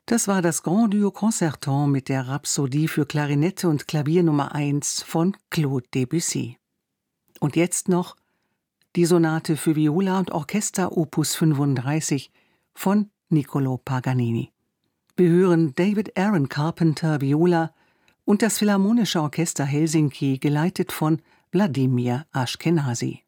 Das war das Grand Duo Concertant mit der Rhapsodie für Klarinette und Klavier Nummer 1 von Claude Debussy. Und jetzt noch die Sonate für Viola und Orchester Opus 35 von Niccolò Paganini. Wir hören David Aaron Carpenter Viola und das Philharmonische Orchester Helsinki, geleitet von Wladimir Ashkenazy.